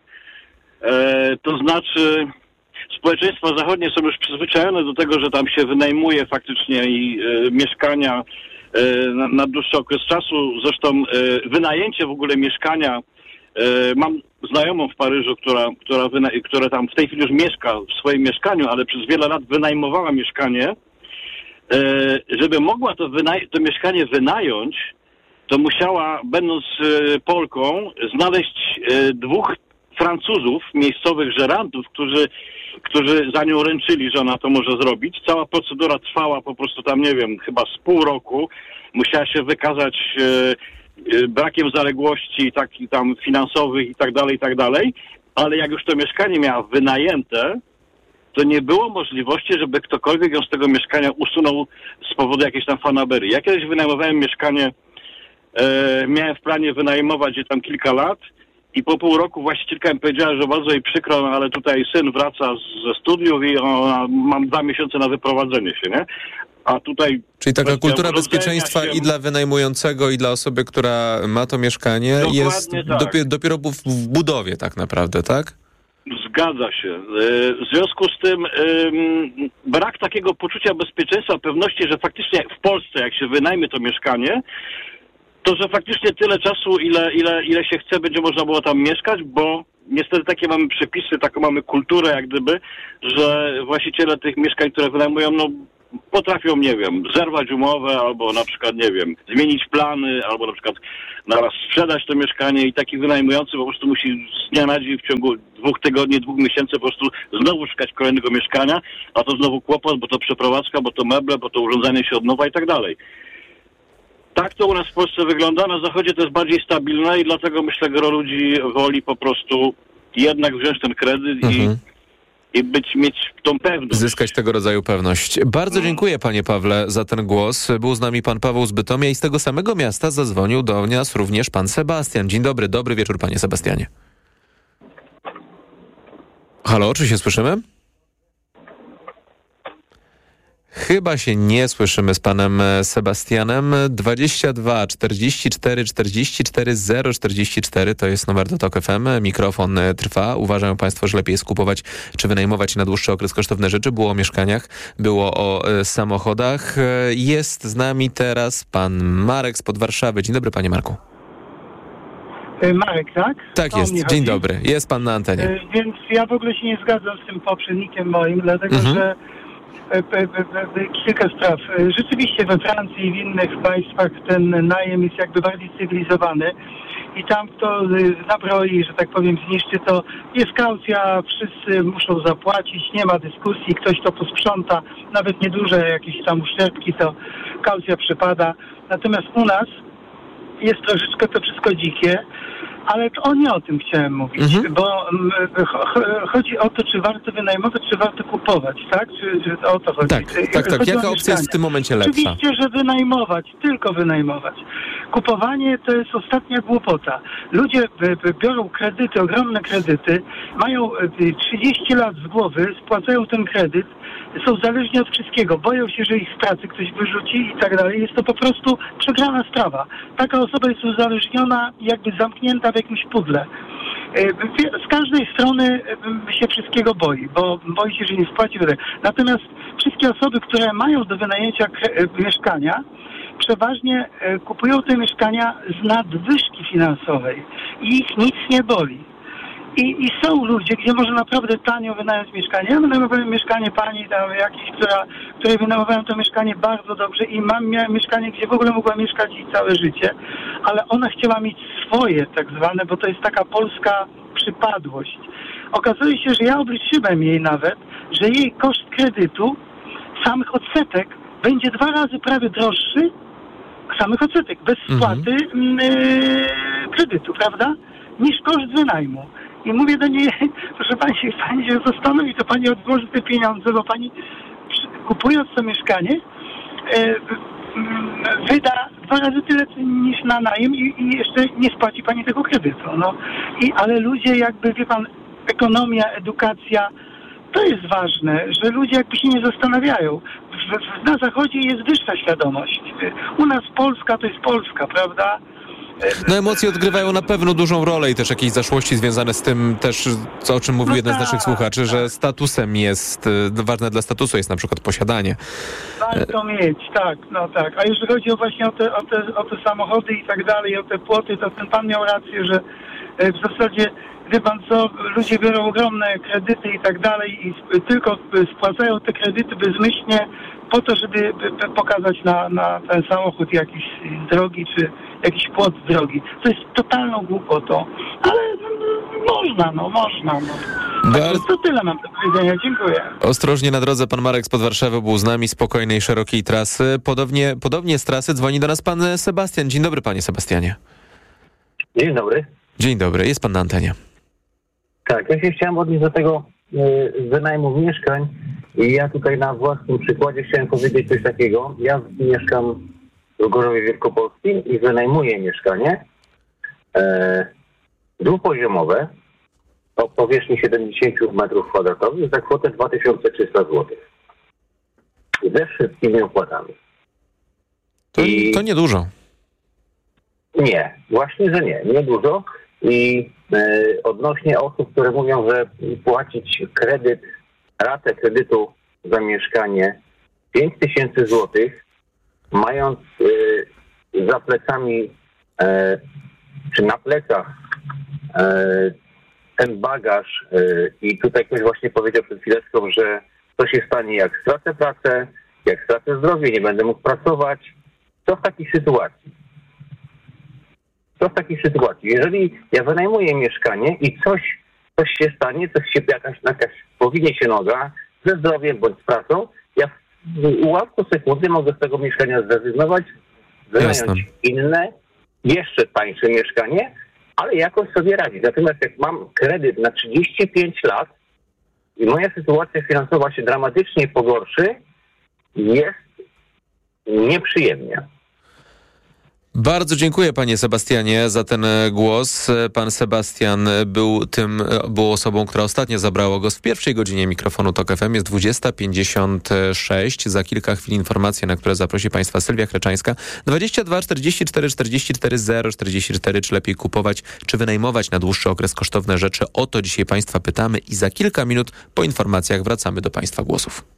To znaczy społeczeństwa zachodnie są już przyzwyczajone do tego, że tam się wynajmuje faktycznie i mieszkania na dłuższy okres czasu. Zresztą wynajęcie w ogóle mieszkania, mam znajomą w Paryżu, która tam w tej chwili już mieszka w swoim mieszkaniu, ale przez wiele lat wynajmowała mieszkanie. Żeby mogła to mieszkanie wynająć, to musiała, będąc Polką, znaleźć dwóch Francuzów, miejscowych żerantów, którzy za nią ręczyli, że ona to może zrobić. Cała procedura trwała po prostu tam, nie wiem, chyba z pół roku. Musiała się wykazać brakiem zaległości tam finansowych i tak dalej, ale jak już to mieszkanie miała wynajęte, to nie było możliwości, żeby ktokolwiek ją z tego mieszkania usunął z powodu jakiejś tam fanaberii. Ja kiedyś wynajmowałem mieszkanie, miałem w planie wynajmować je tam kilka lat i po pół roku właścicielka mi powiedziała, że bardzo jej przykro, no ale tutaj syn wraca ze studiów i mam 2 miesiące na wyprowadzenie się, nie? A tutaj... Czyli taka kultura bezpieczeństwa i dla wynajmującego, i dla osoby, która ma to mieszkanie, dokładnie jest tak. Dopiero w budowie tak naprawdę, tak? Zgadza się. W związku z tym brak takiego poczucia bezpieczeństwa, pewności, że faktycznie w Polsce, jak się wynajmie to mieszkanie, to że faktycznie tyle czasu, ile się chce, będzie można było tam mieszkać, bo niestety takie mamy przepisy, taką mamy kulturę jak gdyby, że właściciele tych mieszkań, które wynajmują, no potrafią, nie wiem, zerwać umowę albo na przykład, nie wiem, zmienić plany, albo na przykład naraz sprzedać to mieszkanie i taki wynajmujący po prostu musi z dnia na dzień w ciągu 2 tygodni, 2 miesięcy po prostu znowu szukać kolejnego mieszkania, a to znowu kłopot, bo to przeprowadzka, bo to meble, bo to urządzanie się od nowa i tak dalej. Tak to u nas w Polsce wygląda, na zachodzie to jest bardziej stabilne i dlatego myślę, że ludzi woli po prostu jednak wziąć ten kredyt i mieć tą pewność. Zyskać tego rodzaju pewność. Bardzo dziękuję, panie Pawle, za ten głos. Był z nami pan Paweł z Bytomia i z tego samego miasta zadzwonił do nas również pan Sebastian. Dzień dobry, dobry wieczór, panie Sebastianie. Halo, czy się słyszymy? Chyba się nie słyszymy z panem Sebastianem. 22 44 44 044 to jest numer do TOK FM. Mikrofon trwa. Uważają państwo, że lepiej jest kupować czy wynajmować na dłuższy okres kosztowne rzeczy. Było o mieszkaniach, było o samochodach. Jest z nami teraz pan Marek spod Warszawy. Dzień dobry, panie Marku. Marek, tak? Tak jest. Dzień dobry. Jest pan na antenie. Więc ja w ogóle się nie zgadzam z tym poprzednikiem moim, dlatego że kilka spraw. Rzeczywiście we Francji i w innych państwach ten najem jest jakby bardziej cywilizowany i tam kto nabroi, że tak powiem, zniszczy, to jest kaucja, wszyscy muszą zapłacić, nie ma dyskusji, ktoś to posprząta, nawet nieduże jakieś tam uszczerbki, to kaucja przypada. Natomiast u nas jest troszeczkę to wszystko dzikie, ale to nie o tym chciałem mówić, bo chodzi o to, czy warto wynajmować, czy warto kupować, tak? Czy o to chodzi? Tak. Jaka opcja jest w tym momencie lepsza? Oczywiście, że wynajmować, tylko wynajmować. Kupowanie to jest ostatnia głupota. Ludzie biorą kredyty, ogromne kredyty, mają 30 lat z głowy, spłacają ten kredyt, są zależni od wszystkiego, boją się, że ich z pracy ktoś wyrzuci i tak dalej. Jest to po prostu przegrana sprawa. Taka osoba jest uzależniona, jakby zamknięta w jakimś pudle. Z każdej strony się wszystkiego boi, bo boi się, że nie spłaci. Natomiast wszystkie osoby, które mają do wynajęcia mieszkania, przeważnie kupują te mieszkania z nadwyżki finansowej i ich nic nie boli. I są ludzie, gdzie można naprawdę tanio wynająć mieszkanie. Ja wynajmowałem mieszkanie pani tam jakiejś, której wynajmowałem to mieszkanie bardzo dobrze i miałem mieszkanie, gdzie w ogóle mogła mieszkać i całe życie, ale ona chciała mieć swoje tak zwane, bo to jest taka polska przypadłość. Okazuje się, że ja obliczyłem jej nawet, że jej koszt kredytu, samych odsetek, będzie 2 razy prawie droższy, samych odsetek, bez spłaty kredytu, prawda? Niż koszt wynajmu. I mówię do niej, proszę pani się zastanowi, to pani odłoży te pieniądze, bo pani kupując to mieszkanie wyda 2 razy tyle niż na najem i jeszcze nie spłaci pani tego kredytu. No. Ale ludzie jakby, wie pan, ekonomia, edukacja, to jest ważne, że ludzie jakby się nie zastanawiają. Na Zachodzie jest wyższa świadomość. U nas Polska to jest Polska, prawda? No emocje odgrywają na pewno dużą rolę i też jakieś zaszłości związane z tym też, o czym mówił jeden z naszych słuchaczy, że statusem jest, ważne dla statusu jest na przykład posiadanie. Warto mieć, tak. A jeżeli chodzi o te samochody i tak dalej, o te płoty, to ten pan miał rację, że w zasadzie, wie pan co, ludzie biorą ogromne kredyty i tak dalej i tylko spłacają te kredyty bezmyślnie po to, żeby pokazać na ten samochód jakiś drogi, czy jakiś płot drogi. To jest totalną głupotą, ale można. To tyle mam do powiedzenia. Dziękuję. Ostrożnie na drodze, pan Marek spod Warszawy był z nami, spokojnej, szerokiej trasy. Podobnie z trasy dzwoni do nas pan Sebastian. Dzień dobry, panie Sebastianie. Dzień dobry. Dzień dobry, jest pan na antenie. Tak, ja się chciałem odnieść do tego wynajmu mieszkań i ja tutaj na własnym przykładzie chciałem powiedzieć coś takiego. Ja mieszkam w Gorzowie Wielkopolskim i wynajmuję mieszkanie dwupoziomowe o powierzchni 70 m2 za kwotę 2300 zł. Ze wszystkimi opłatami. To niedużo. Nie, właśnie, że nie dużo. I odnośnie osób, które mówią, że płacić ratę kredytu za mieszkanie 5000 zł, mając za plecami czy na plecach ten bagaż i tutaj ktoś właśnie powiedział przed chwileczką, że co się stanie, jak stracę pracę, jak stracę zdrowie, nie będę mógł pracować. Co w takiej sytuacji? Jeżeli ja wynajmuję mieszkanie i coś się stanie, jakaś powinie się noga ze zdrowiem bądź z pracą, ja w ułamku sekundy mogę z tego mieszkania zrezygnować, wynająć inne, jeszcze tańsze mieszkanie, ale jakoś sobie radzić. Natomiast jak mam kredyt na 35 lat i moja sytuacja finansowa się dramatycznie pogorszy, jest nieprzyjemnie. Bardzo dziękuję panie Sebastianie za ten głos. Pan Sebastian był osobą, która ostatnio zabrała głos w pierwszej godzinie mikrofonu TOK FM. Jest 20:56. Za kilka chwil informacje, na które zaprosi państwa Sylwia Chreczańska. 22 44 44 0 44. Czy lepiej kupować, czy wynajmować na dłuższy okres kosztowne rzeczy? O to dzisiaj państwa pytamy i za kilka minut po informacjach wracamy do państwa głosów.